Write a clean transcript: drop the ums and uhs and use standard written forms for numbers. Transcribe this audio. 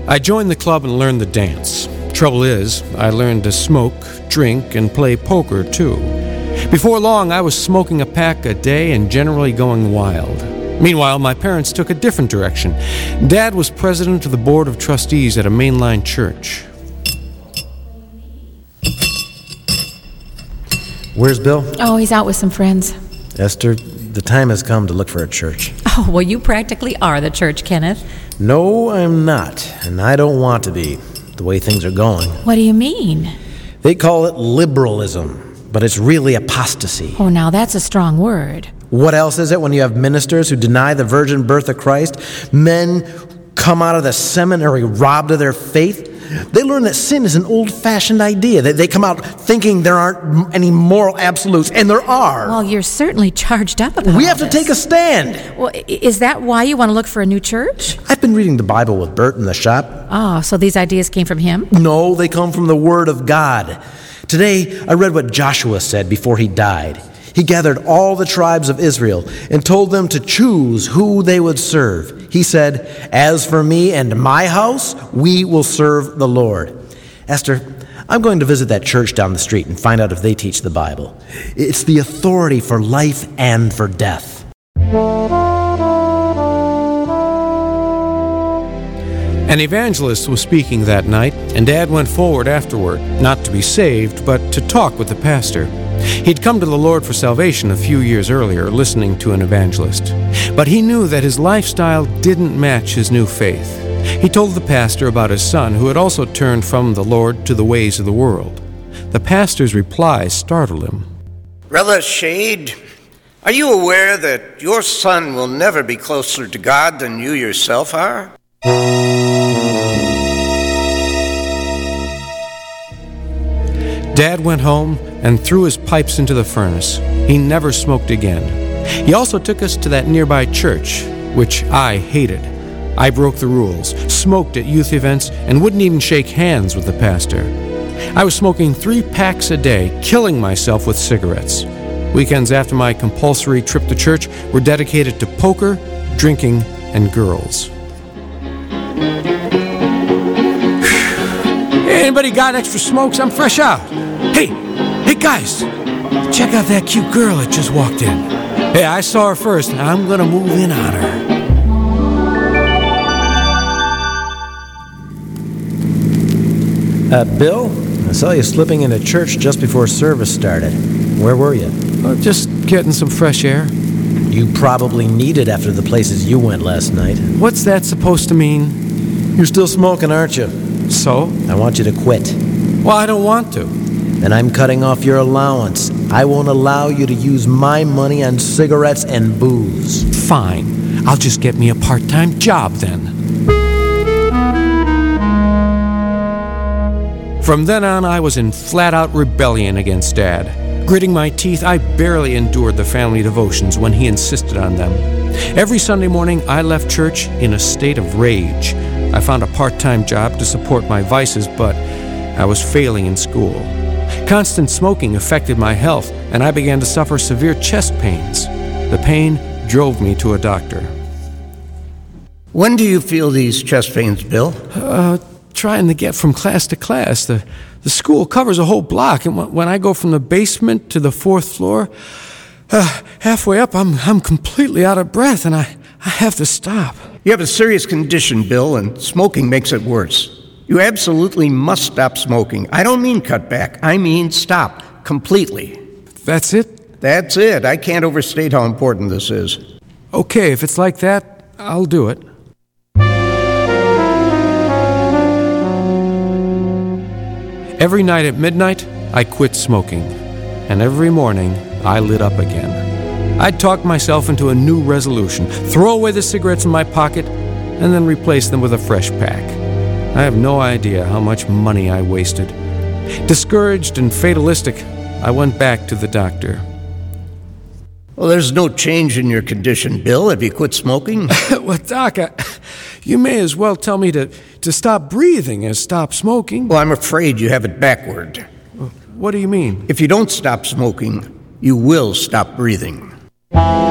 I joined the club and learned the dance. Trouble is, I learned to smoke, drink, and play poker, too. Before long, I was smoking a pack a day and generally going wild. Meanwhile, my parents took a different direction. Dad was president of the board of trustees at a mainline church. Where's Bill? Oh, he's out with some friends. Esther, the time has come to look for a church. Oh, well, you practically are the church, Kenneth. No, I'm not, and I don't want to be, the way things are going. What do you mean? They call it liberalism, but it's really apostasy. Oh, now that's a strong word. What else is it when you have ministers who deny the virgin birth of Christ? Men come out of the seminary robbed of their faith? They learn that sin is an old-fashioned idea. They come out thinking there aren't any moral absolutes, and there are. Well, you're certainly charged up about We have this. to take a stand. Well, is that why you want to look for a new church? I've been reading the Bible with Bert in the shop. Oh, so these ideas came from him? No, they come from the Word of God. Today, I read what Joshua said before he died. He gathered all the tribes of Israel and told them to choose who they would serve. He said, "As for me and my house, we will serve the Lord." Esther, I'm going to visit that church down the street and find out if they teach the Bible. It's the authority for life and for death. An evangelist was speaking that night, and Dad went forward afterward, not to be saved, but to talk with the pastor. He'd come to the Lord for salvation a few years earlier, listening to an evangelist. But he knew that his lifestyle didn't match his new faith. He told the pastor about his son, who had also turned from the Lord to the ways of the world. The pastor's reply startled him. Brother Shade, are you aware that your son will never be closer to God than you yourself are? Dad went home and threw his pipes into the furnace. He never smoked again. He also took us to that nearby church, which I hated. I broke the rules, smoked at youth events, and wouldn't even shake hands with the pastor. I was smoking 3 packs a day, killing myself with cigarettes. Weekends after my compulsory trip to church were dedicated to poker, drinking, and girls. Hey, anybody got extra smokes? I'm fresh out. Hey guys, check out that cute girl that just walked in. Hey, I saw her first, and I'm gonna move in on her. Bill, I saw you slipping into church just before service started. Where were you? Just getting some fresh air. You probably need it after the places you went last night. What's that supposed to mean? You're still smoking, aren't you? So? I want you to quit. Well, I don't want to. And I'm cutting off your allowance. I won't allow you to use my money on cigarettes and booze. Fine. I'll just get me a part-time job then. From then on, I was in flat-out rebellion against Dad. Gritting my teeth, I barely endured the family devotions when he insisted on them. Every Sunday morning, I left church in a state of rage. I found a part-time job to support my vices, but I was failing in school. Constant smoking affected my health, and I began to suffer severe chest pains. The pain drove me to a doctor. When do you feel these chest pains, Bill? Trying to get from class to class. The school covers a whole block, and when I go from the basement to the 4th floor, halfway up, I'm completely out of breath, and I have to stop. You have a serious condition, Bill, and smoking makes it worse. You absolutely must stop smoking. I don't mean cut back. I mean stop completely. That's it? That's it. I can't overstate how important this is. Okay, if it's like that, I'll do it. Every night at midnight, I quit smoking. And every morning, I lit up again. I'd talk myself into a new resolution, throw away the cigarettes in my pocket, and then replace them with a fresh pack. I have no idea how much money I wasted. Discouraged and fatalistic, I went back to the doctor. Well, there's no change in your condition, Bill. Have you quit smoking? Well, Doc, you may as well tell me to stop breathing as stop smoking. Well, I'm afraid you have it backward. What do you mean? If you don't stop smoking, you will stop breathing.